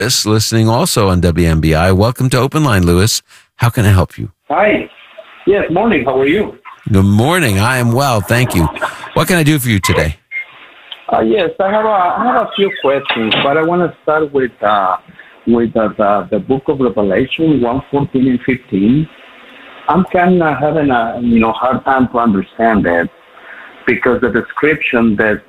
Lewis, listening also on WMBI. Welcome to Open Line, Lewis. How can I help you? Hi. Yes, morning. How are you? Good morning. I am well, thank you. What can I do for you today? Yes, I have a few questions, but I want to start with the book of Revelation 1:14 and 15. I'm kind of having a hard time to understand that, because the description that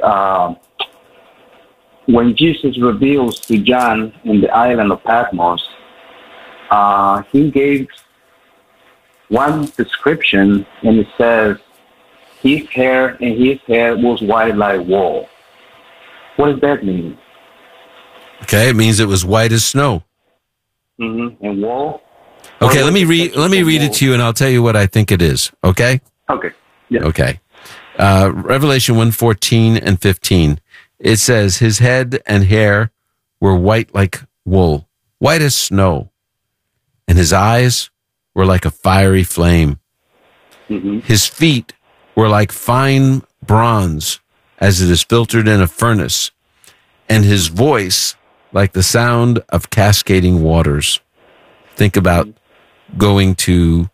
when Jesus reveals to John in the island of Patmos, he gave one description, and it says his hair was white like wool. What does that mean? Okay, it means it was white as snow. Mm-hmm. And wool? Okay, let me read it to you, and I'll tell you what I think it is. Okay? Okay. Yeah. Okay. Revelation 1:14 and 15. It says, his head and hair were white like wool, white as snow, and his eyes were like a fiery flame. Mm-hmm. His feet were like fine bronze, as it is filtered in a furnace, and his voice like the sound of cascading waters. Think about going to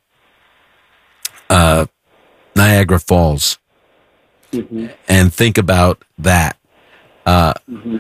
Niagara Falls, mm-hmm. and think about that. Mm-hmm.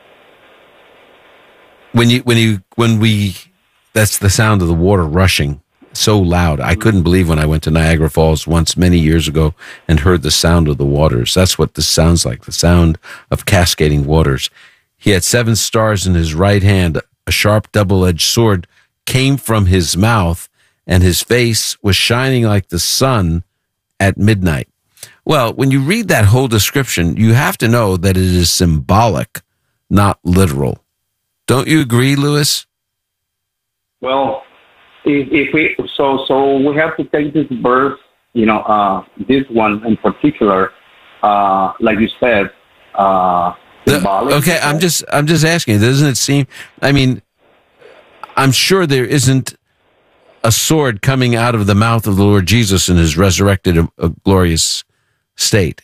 That's the sound of the water rushing so loud. I couldn't believe when I went to Niagara Falls once many years ago and heard the sound of the waters. That's what this sounds like, the sound of cascading waters. He had 7 stars in his right hand. A sharp double-edged sword came from his mouth, and his face was shining like the sun at midnight. Well, when you read that whole description, you have to know that it is symbolic, not literal. Don't you agree, Lewis? Well, if we we have to take this verse, this one in particular, like you said, symbolic. Okay, I'm just asking. Doesn't it seem? I mean, I'm sure there isn't a sword coming out of the mouth of the Lord Jesus in his resurrected, glorious state.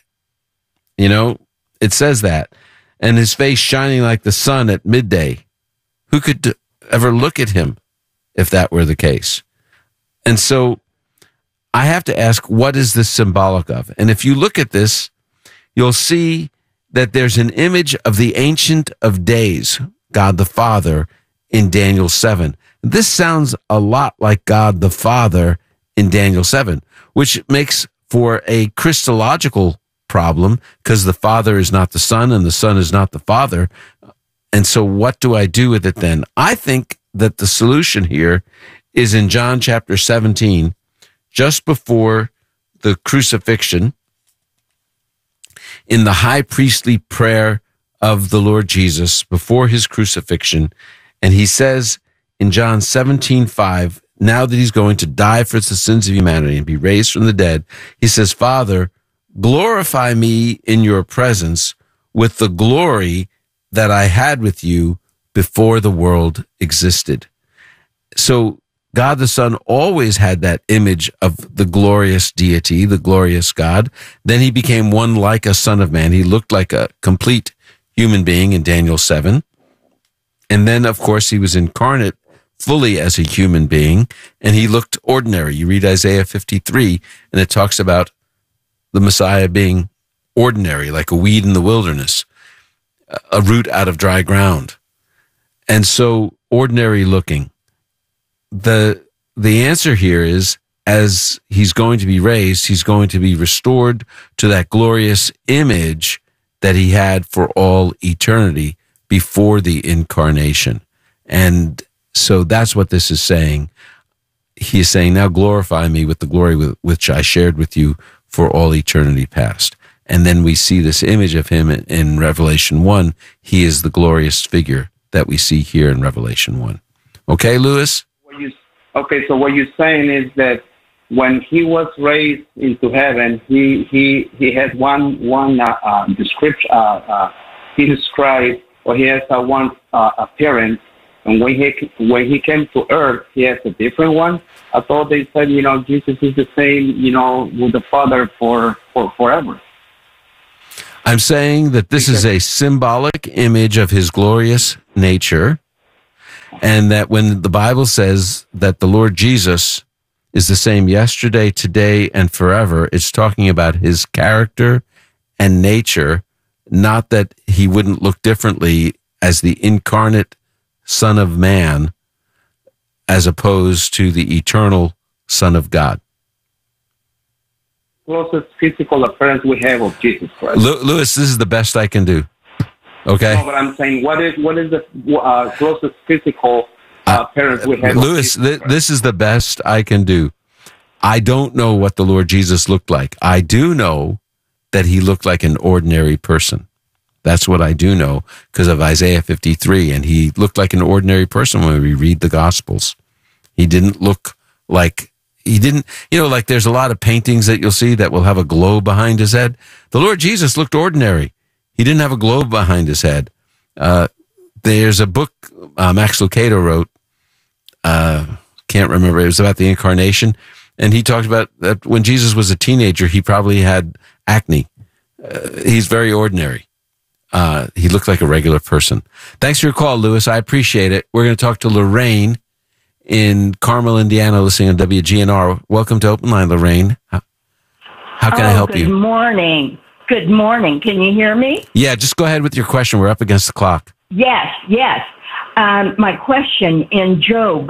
It says that, and his face shining like the sun at midday. Who could ever look at him if that were the case? And so I have to ask, what is this symbolic of? And if you look at this, you'll see that there's an image of the Ancient of Days, God the Father, in Daniel 7. This sounds a lot like God the Father in Daniel 7, which makes for a Christological problem, because the Father is not the Son and the Son is not the Father. And so what do I do with it then? I think that the solution here is in John chapter 17, just before the crucifixion, in the high priestly prayer of the Lord Jesus before his crucifixion. And he says in John 17:5, now that he's going to die for the sins of humanity and be raised from the dead, he says, Father, glorify me in your presence with the glory that I had with you before the world existed. So God the Son always had that image of the glorious deity, the glorious God. Then he became one like a son of man. He looked like a complete human being in Daniel 7. And then, of course, he was incarnate fully as a human being, and he looked ordinary. You read Isaiah 53, and it talks about the Messiah being ordinary, like a weed in the wilderness, a root out of dry ground. And so ordinary looking. The answer here is, as he's going to be raised, he's going to be restored to that glorious image that he had for all eternity before the incarnation. And so that's what this is saying. He is saying, now glorify me with the glory which I shared with you for all eternity past. And then we see this image of him in Revelation 1. He is the glorious figure that we see here in Revelation 1. Okay, Lewis? So what you're saying is that when he was raised into heaven, he had one description. He described, or he has one appearance, and when he came to earth, he has a different one. I thought they said, Jesus is the same, with the Father for forever. I'm saying that this is a symbolic image of his glorious nature, And that when the Bible says that the Lord Jesus is the same yesterday, today, and forever, it's talking about his character and nature, not that he wouldn't look differently as the incarnate Son of Man as opposed to the eternal Son of God. Closest physical appearance we have of Jesus Christ. Louis, this is the best I can do. Okay? No, but I'm saying, what is the closest physical appearance we have Louis, of Jesus Christ? this is the best I can do. I don't know what the Lord Jesus looked like. I do know that he looked like an ordinary person. That's what I do know because of Isaiah 53. And he looked like an ordinary person when we read the Gospels. He didn't look like, like there's a lot of paintings that you'll see that will have a globe behind his head. The Lord Jesus looked ordinary. He didn't have a globe behind his head. There's a book Max Lucado wrote. Can't remember. It was about the incarnation. And he talked about that when Jesus was a teenager, he probably had acne. He's very ordinary. He looked like a regular person. Thanks for your call, Louis. I appreciate it. We're going to talk to Lorraine in Carmel, Indiana, listening on WGNR. Welcome to Open Line, Lorraine. How can I help you? Good morning. Good morning. Can you hear me? Yeah, just go ahead with your question. We're up against the clock. Yes. My question in Job,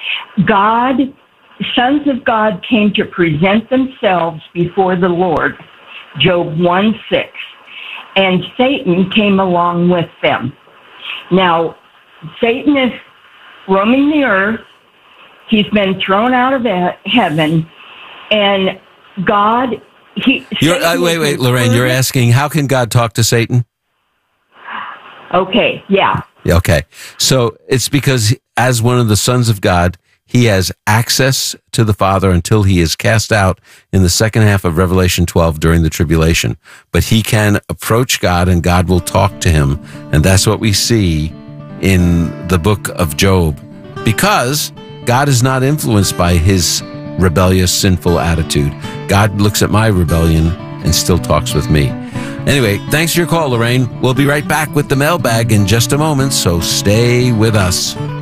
sons of God came to present themselves before the Lord, Job 1:6, and Satan came along with them. Now, Satan is roaming the earth. He's been thrown out of heaven, and God... Wait, Lorraine, you're asking, how can God talk to Satan? Okay, yeah. Okay, so it's because as one of the sons of God, he has access to the Father until he is cast out in the second half of Revelation 12 during the tribulation. But he can approach God and God will talk to him. And that's what we see in the book of Job. Because God is not influenced by his rebellious, sinful attitude. God looks at my rebellion and still talks with me. Anyway, thanks for your call, Lorraine. We'll be right back with the mailbag in just a moment, so stay with us.